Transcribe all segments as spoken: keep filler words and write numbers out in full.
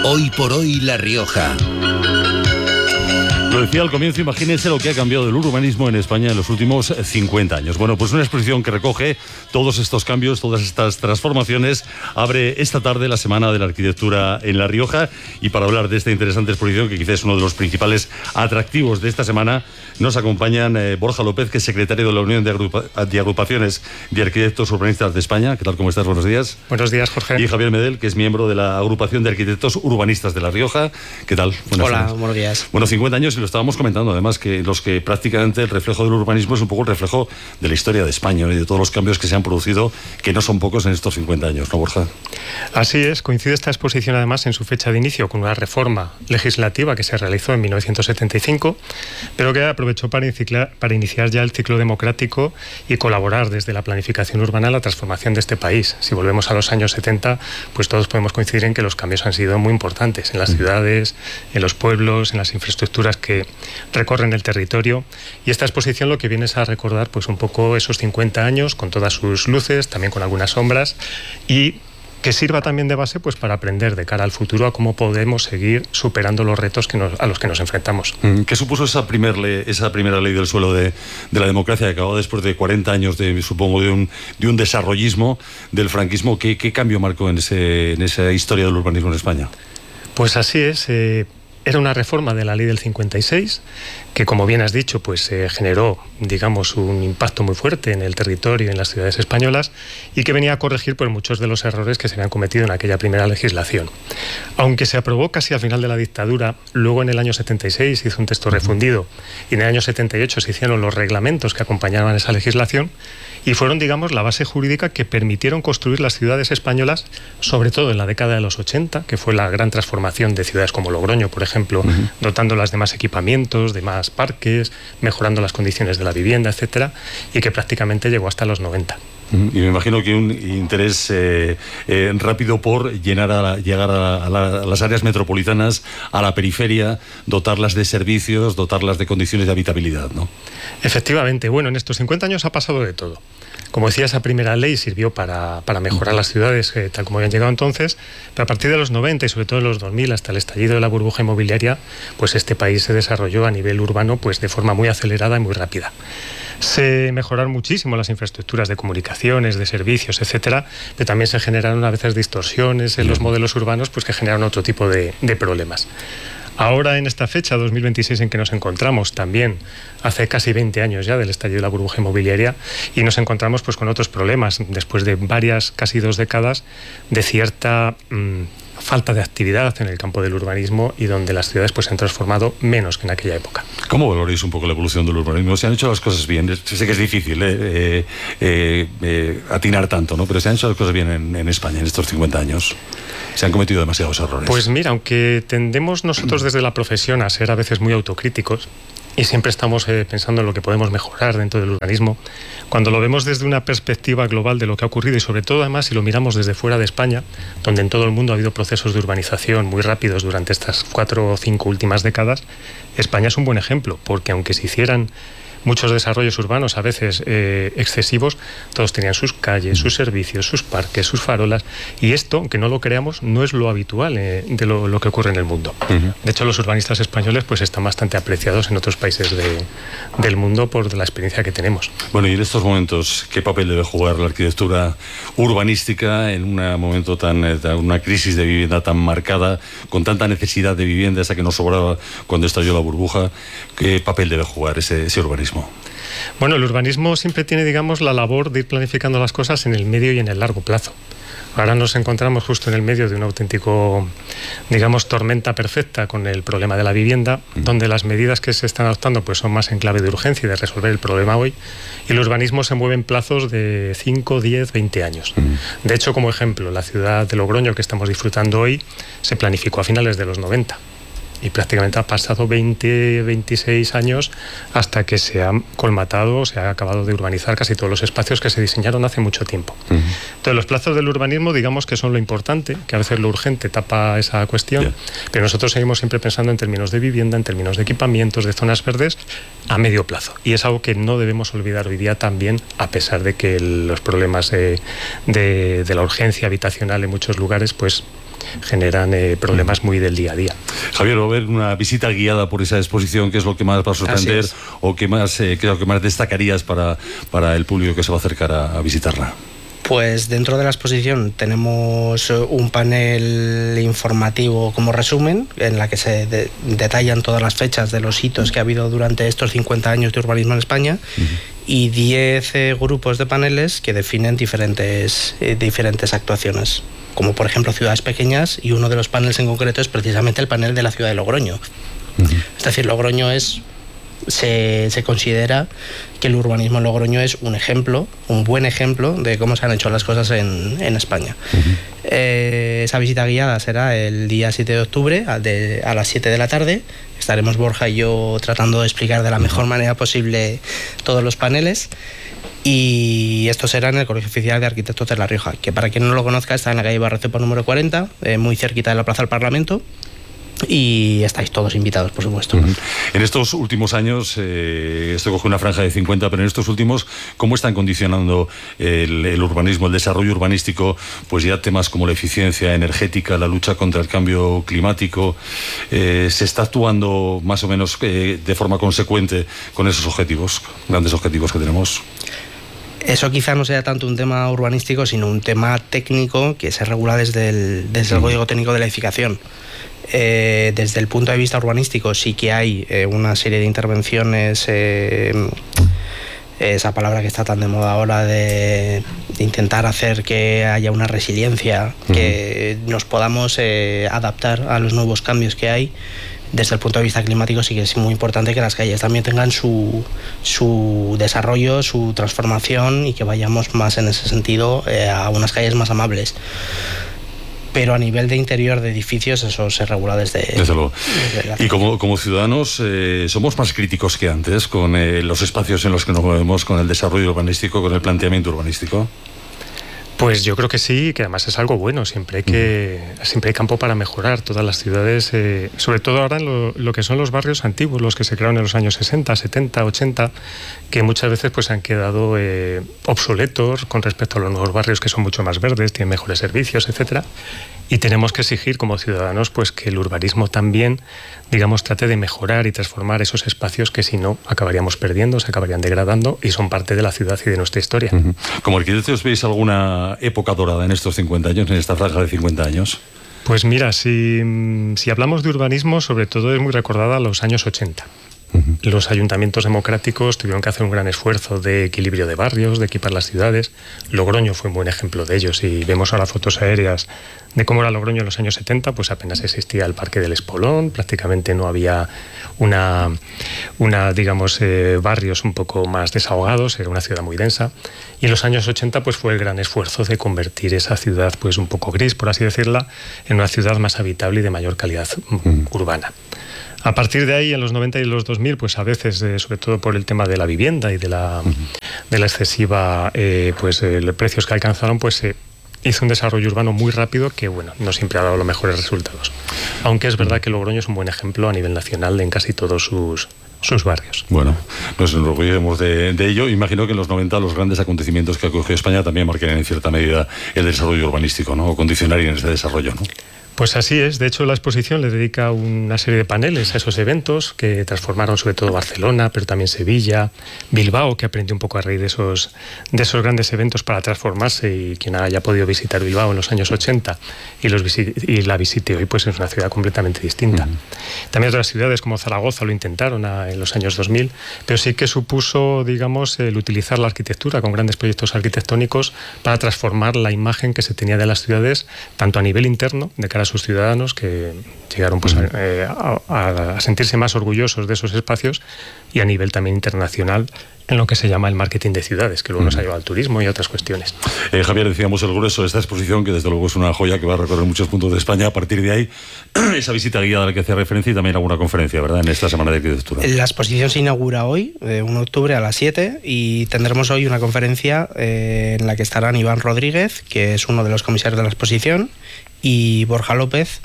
Hoy por hoy La Rioja. Lo decía al comienzo, imagínense lo que ha cambiado el urbanismo en España en los últimos cincuenta años. Bueno, pues una exposición que recoge todos estos cambios, todas estas transformaciones, abre esta tarde la Semana de la Arquitectura en La Rioja. Y para hablar de esta interesante exposición, que quizás es uno de los principales atractivos de esta semana, nos acompañan eh, Borja López, que es secretario de la Unión de, Agrupa de Agrupaciones de Arquitectos Urbanistas de España. ¿Qué tal? ¿Cómo estás? Buenos días. Buenos días, Jorge. Y Javier Medel, que es miembro de la Agrupación de Arquitectos Urbanistas de La Rioja. ¿Qué tal? Buenas Hola, tardes. Buenos días. Bueno, cincuenta años, y lo estábamos comentando además, que los que prácticamente el reflejo del urbanismo es un poco el reflejo de la historia de España, ¿no? Y de todos los cambios que se han producido, que no son pocos en estos cincuenta años, ¿no, Borja? Así es, coincide esta exposición además en su fecha de inicio con una reforma legislativa que se realizó en mil novecientos setenta y cinco, pero que aprovechó para iniciar, para iniciar ya el ciclo democrático y colaborar desde la planificación urbana en la transformación de este país. Si volvemos a los años setenta, pues todos podemos coincidir en que los cambios han sido muy importantes en las ciudades, en los pueblos, en las infraestructuras que recorren el territorio, y esta exposición lo que viene es a recordar pues un poco esos cincuenta años con todas sus luces, también con algunas sombras, y que sirva también de base pues para aprender de cara al futuro a cómo podemos seguir superando los retos que nos, a los que nos enfrentamos. ¿Qué supuso esa, primer ley, esa primera ley del suelo de, de la democracia, que acabó después de cuarenta años, de, supongo, de un, de un desarrollismo del franquismo? ¿Qué, qué cambio marcó en, ese, en esa historia del urbanismo en España? Pues así es. Eh, Era una reforma de la ley del cincuenta y seis que, como bien has dicho, pues eh, generó, digamos, un impacto muy fuerte en el territorio y en las ciudades españolas, y que venía a corregir pues, muchos de los errores que se habían cometido en aquella primera legislación. Aunque se aprobó casi al final de la dictadura, luego en el año setenta y seis se hizo un texto refundido, y en el año setenta y ocho se hicieron los reglamentos que acompañaban esa legislación, y fueron, digamos, la base jurídica que permitieron construir las ciudades españolas, sobre todo en la década de los ochenta, que fue la gran transformación de ciudades como Logroño, por ejemplo, uh-huh. dotándolas de más equipamientos, de más parques, mejorando las condiciones de la vivienda, etcétera, y que prácticamente llegó hasta los noventa. Uh-huh. Y me imagino que un interés eh, eh, rápido por llenar a la, llegar a, a, la, a las áreas metropolitanas, a la periferia, dotarlas de servicios, dotarlas de condiciones de habitabilidad, ¿no? Efectivamente. Bueno, en estos cincuenta años ha pasado de todo. Como decía, esa primera ley sirvió para, para mejorar las ciudades eh, tal como habían llegado entonces, pero a partir de los noventa y sobre todo de los dos mil hasta el estallido de la burbuja inmobiliaria, pues este país se desarrolló a nivel urbano pues de forma muy acelerada y muy rápida. Se mejoraron muchísimo las infraestructuras de comunicaciones, de servicios, etcétera, pero también se generaron a veces distorsiones en los modelos urbanos pues que generaron otro tipo de, de problemas. Ahora, en esta fecha, dos mil veintiséis, en que nos encontramos, también hace casi veinte años ya del estallido de la burbuja inmobiliaria, y nos encontramos pues con otros problemas, después de varias, casi dos décadas, de cierta mmm, falta de actividad en el campo del urbanismo, y donde las ciudades pues se han transformado menos que en aquella época. ¿Cómo valoráis un poco la evolución del urbanismo? Se han hecho las cosas bien. Sé que es difícil eh, eh, eh, eh, atinar tanto, ¿no? Pero se han hecho las cosas bien en, en España en estos cincuenta años. Se han cometido demasiados errores. Pues mira, aunque tendemos nosotros desde la profesión a ser a veces muy autocríticos, y siempre estamos eh, pensando en lo que podemos mejorar dentro del urbanismo, cuando lo vemos desde una perspectiva global de lo que ha ocurrido, y sobre todo además si lo miramos desde fuera de España, donde en todo el mundo ha habido procesos de urbanización muy rápidos durante estas cuatro o cinco últimas décadas, España es un buen ejemplo, porque aunque se hicieran muchos desarrollos urbanos a veces eh, excesivos, todos tenían sus calles, sus servicios, sus parques, sus farolas, y esto, aunque no lo creamos, no es lo habitual eh, de lo, lo que ocurre en el mundo. Uh-huh. De hecho, los urbanistas españoles pues están bastante apreciados en otros países de, del mundo por la experiencia que tenemos. Bueno, y en estos momentos, ¿qué papel debe jugar la arquitectura urbanística en un momento tan, tan una crisis de vivienda tan marcada, con tanta necesidad de vivienda, esa que nos sobraba cuando estalló la burbuja? ¿Qué papel debe jugar ese, ese urbanismo? Bueno, el urbanismo siempre tiene, digamos, la labor de ir planificando las cosas en el medio y en el largo plazo. Ahora nos encontramos justo en el medio de un auténtico, digamos, tormenta perfecta con el problema de la vivienda, mm. donde las medidas que se están adoptando pues son más en clave de urgencia y de resolver el problema hoy, y el urbanismo se mueve en plazos de cinco, diez, veinte años. Mm. De hecho, como ejemplo, la ciudad de Logroño que estamos disfrutando hoy se planificó a finales de los noventa. Y prácticamente ha pasado veinte, veintiséis años hasta que se ha colmatado, se ha acabado de urbanizar casi todos los espacios que se diseñaron hace mucho tiempo. Uh-huh. Entonces, los plazos del urbanismo, digamos que son lo importante, que a veces lo urgente tapa esa cuestión, yeah. pero nosotros seguimos siempre pensando en términos de vivienda, en términos de equipamientos, de zonas verdes, a medio plazo. Y es algo que no debemos olvidar hoy día también, a pesar de que los problemas de, de, de la urgencia habitacional en muchos lugares, pues generan eh, problemas muy del día a día. Javier, va a haber una visita guiada por esa exposición. ¿Qué es lo que más va a sorprender o qué más, eh, qué es lo que más destacarías para, para el público que se va a acercar a, a visitarla? Pues dentro de la exposición tenemos un panel informativo como resumen, en la que se de, detallan todas las fechas de los hitos que ha habido durante estos cincuenta años de urbanismo en España, uh-huh. y diez eh, grupos de paneles que definen diferentes, eh, diferentes actuaciones, como por ejemplo ciudades pequeñas, y uno de los paneles en concreto es precisamente el panel de la ciudad de Logroño. Uh-huh. Es decir, Logroño es... Se, se considera que el urbanismo en Logroño es un ejemplo, un buen ejemplo de cómo se han hecho las cosas en, en España. Uh-huh. Eh, esa visita guiada será el día siete de octubre a, de, a las siete de la tarde. Estaremos Borja y yo tratando de explicar de la mejor manera posible todos los paneles. Y esto será en el Colegio Oficial de Arquitectos de La Rioja, que para quien no lo conozca está en la calle Barrecepo número cuarenta, eh, muy cerquita de la Plaza del Parlamento. Y estáis todos invitados, por supuesto. Uh-huh. En estos últimos años, eh, esto coge una franja de cincuenta, pero en estos últimos, ¿cómo están condicionando el, el urbanismo, el desarrollo urbanístico? Pues ya temas como la eficiencia energética, la lucha contra el cambio climático, eh, ¿se está actuando más o menos eh, de forma consecuente con esos objetivos, grandes objetivos que tenemos? Eso quizá no sea tanto un tema urbanístico, sino un tema técnico que se regula desde el, desde el Código Técnico de la Edificación. Eh, desde el punto de vista urbanístico sí que hay eh, una serie de intervenciones, eh, esa palabra que está tan de moda ahora de, de intentar hacer que haya una resiliencia, uh-huh. que nos podamos eh, adaptar a los nuevos cambios que hay. Desde el punto de vista climático sí que es muy importante que las calles también tengan su, su desarrollo, su transformación, y que vayamos más en ese sentido eh, a unas calles más amables. Pero a nivel de interior de edificios eso se regula desde... Desde luego. Desde y como, como ciudadanos eh, somos más críticos que antes con eh, los espacios en los que nos movemos, con el desarrollo urbanístico, con el planteamiento urbanístico. Pues yo creo que sí, que además es algo bueno. Siempre hay que uh-huh. siempre hay campo para mejorar. Todas las ciudades, eh, sobre todo ahora en lo, lo que son los barrios antiguos, los que se crearon en los años sesenta, setenta, ochenta, que muchas veces pues han quedado eh, obsoletos con respecto a los nuevos barrios, que son mucho más verdes, tienen mejores servicios, etcétera. Y tenemos que exigir como ciudadanos pues que el urbanismo también, digamos, trate de mejorar y transformar esos espacios que si no acabaríamos perdiendo, se acabarían degradando y son parte de la ciudad y de nuestra historia. Uh-huh. Como arquitectos, ¿veis alguna época dorada en estos cincuenta años, en esta franja de cincuenta años? Pues mira, si, si hablamos de urbanismo, sobre todo es muy recordada a los años ochenta. Uh-huh. Los ayuntamientos democráticos tuvieron que hacer un gran esfuerzo de equilibrio de barrios, de equipar las ciudades. Logroño fue un buen ejemplo de ello. Si vemos ahora fotos aéreas de cómo era Logroño en los años setenta, pues apenas existía el Parque del Espolón, prácticamente no había una, una digamos, eh, barrios un poco más desahogados, era una ciudad muy densa. Y en los años ochenta pues fue el gran esfuerzo de convertir esa ciudad pues un poco gris, por así decirla, en una ciudad más habitable y de mayor calidad uh-huh. urbana. A partir de ahí, en los noventa y los dos mil, pues a veces, eh, sobre todo por el tema de la vivienda y de la, uh-huh. de la excesiva eh, pues, eh, precios que alcanzaron, pues se eh, hizo un desarrollo urbano muy rápido que, bueno, no siempre ha dado los mejores resultados. Aunque es verdad que Logroño es un buen ejemplo a nivel nacional en casi todos sus, sus barrios. Bueno, nos enorgullecemos de, de ello. Imagino que en los noventa los grandes acontecimientos que acogió España también marcarían en cierta medida el desarrollo urbanístico, ¿no? O condicionarían ese desarrollo, ¿no? Pues así es. De hecho, la exposición le dedica una serie de paneles a esos eventos que transformaron sobre todo Barcelona, pero también Sevilla, Bilbao, que aprendió un poco a raíz de esos, de esos grandes eventos para transformarse, y quien haya podido visitar Bilbao en los años ochenta y, los visi- y la visite hoy, pues es una ciudad completamente distinta. Uh-huh. También otras ciudades como Zaragoza lo intentaron a, en los años dos mil, pero sí que supuso, digamos, el utilizar la arquitectura con grandes proyectos arquitectónicos para transformar la imagen que se tenía de las ciudades, tanto a nivel interno, de cara a sus ciudadanos que llegaron pues, a, eh, a, a sentirse más orgullosos de esos espacios, y a nivel también internacional en lo que se llama el marketing de ciudades, que luego nos ha llevado al turismo y otras cuestiones. Eh, Javier, decíamos el grueso de esta exposición, que desde luego es una joya que va a recorrer muchos puntos de España. A partir de ahí, esa visita guiada a la que hacía referencia, y también alguna conferencia, ¿verdad?, en esta Semana de Arquitectura. La exposición se inaugura hoy, eh, uno de octubre a las siete, y tendremos hoy una conferencia eh, en la que estarán Iván Rodríguez, que es uno de los comisarios de la exposición, y Borja López.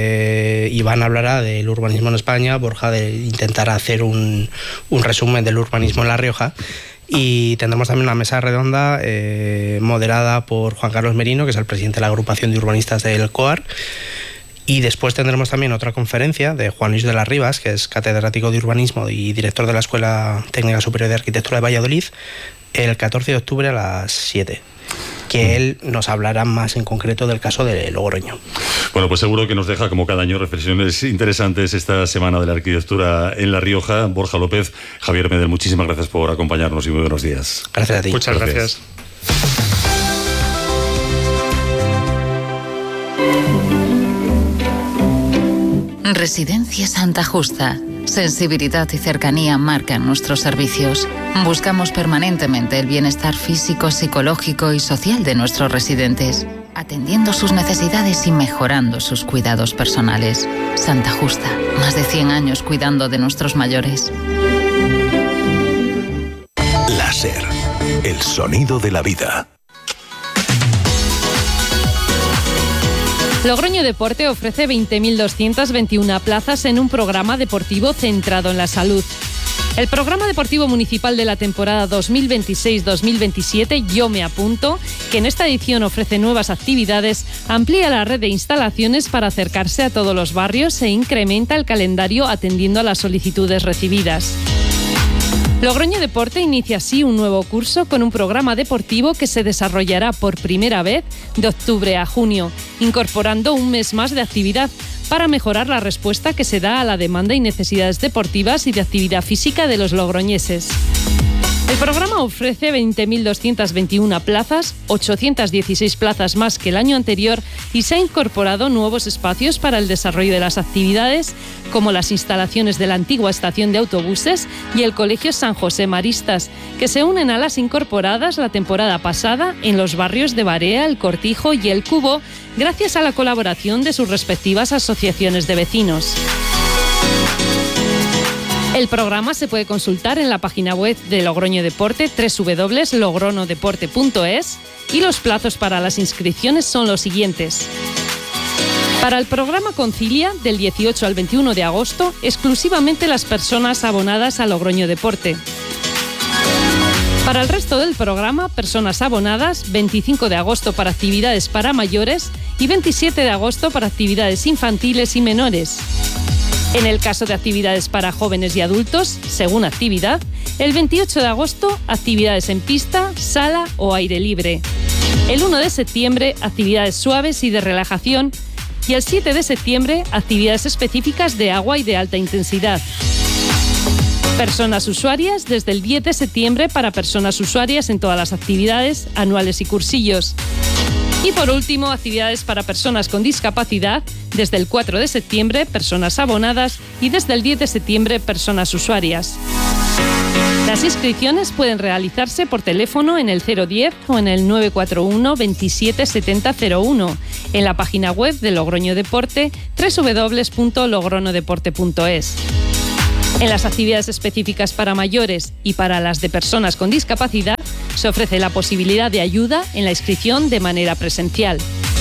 eh, Iván hablará del urbanismo en España, Borja de intentar hacer un, un resumen del urbanismo en La Rioja, Y tendremos también una mesa redonda eh, moderada por Juan Carlos Merino, que es el presidente de la agrupación de urbanistas del COAR. Y después tendremos también otra conferencia de Juan Luis de las Rivas, que es catedrático de urbanismo y director de la Escuela Técnica Superior de Arquitectura de Valladolid, el catorce de octubre a las siete. Que él nos hablará más en concreto del caso de Logroño. Bueno, pues seguro que nos deja, como cada año, reflexiones interesantes esta semana de la arquitectura en La Rioja. Borja López, Javier Medel, muchísimas gracias por acompañarnos y muy buenos días. Gracias a ti. Muchas gracias. gracias. Residencia Santa Justa. Sensibilidad y cercanía marcan nuestros servicios. Buscamos permanentemente el bienestar físico, psicológico y social de nuestros residentes, atendiendo sus necesidades y mejorando sus cuidados personales. Santa Justa, más de cien años cuidando de nuestros mayores. Láser, el sonido de la vida. Logroño Deporte ofrece veinte mil doscientas veintiuna plazas en un programa deportivo centrado en la salud. El programa deportivo municipal de la temporada dos mil veintiséis dos mil veintisiete, Yo Me Apunto, que en esta edición ofrece nuevas actividades, amplía la red de instalaciones para acercarse a todos los barrios e incrementa el calendario atendiendo a las solicitudes recibidas. Logroño Deporte inicia así un nuevo curso con un programa deportivo que se desarrollará por primera vez de octubre a junio, incorporando un mes más de actividad para mejorar la respuesta que se da a la demanda y necesidades deportivas y de actividad física de los logroñeses. El programa ofrece veinte mil doscientas veintiuna plazas, ochocientas dieciséis plazas más que el año anterior, y se ha incorporado nuevos espacios para el desarrollo de las actividades, como las instalaciones de la antigua estación de autobuses y el Colegio San José Maristas, que se unen a las incorporadas la temporada pasada en los barrios de Barea, El Cortijo y El Cubo, gracias a la colaboración de sus respectivas asociaciones de vecinos. El programa se puede consultar en la página web de Logroño Deporte, doble u doble u doble u punto logronodeporte punto es, y los plazos para las inscripciones son los siguientes. Para el programa Concilia, del dieciocho al veintiuno de agosto, exclusivamente las personas abonadas a Logroño Deporte. Para el resto del programa, personas abonadas, veinticinco de agosto para actividades para mayores y veintisiete de agosto para actividades infantiles y menores. En el caso de actividades para jóvenes y adultos, según actividad, el veintiocho de agosto, actividades en pista, sala o aire libre. El uno de septiembre, actividades suaves y de relajación. Y el siete de septiembre, actividades específicas de agua y de alta intensidad. Personas usuarias desde el diez de septiembre para personas usuarias en todas las actividades, anuales y cursillos. Y por último, actividades para personas con discapacidad, desde el cuatro de septiembre, personas abonadas, y desde el diez de septiembre, personas usuarias. Las inscripciones pueden realizarse por teléfono en el cero diez o en el nueve cuatro uno veintisiete setenta cero uno, en la página web de Logroño Deporte, doble u doble u doble u punto logronodeporte punto es. En las actividades específicas para mayores y para las de personas con discapacidad, se ofrece la posibilidad de ayuda en la inscripción de manera presencial.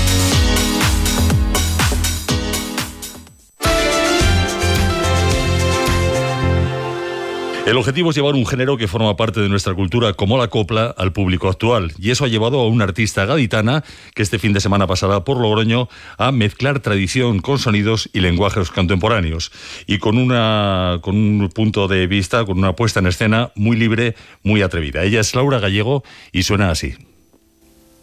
El objetivo es llevar un género que forma parte de nuestra cultura como la copla al público actual, y eso ha llevado a una artista gaditana que este fin de semana pasará por Logroño a mezclar tradición con sonidos y lenguajes contemporáneos, y con, una, con un punto de vista, con una puesta en escena muy libre, muy atrevida. Ella es Laura Gallego y suena así.